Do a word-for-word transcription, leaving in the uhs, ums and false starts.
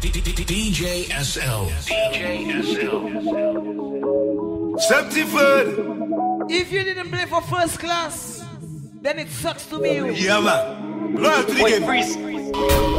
D J S L. D J S L. Septiford. If you didn't play for first class, then it sucks to be you. Yeah, man. Loyalty game.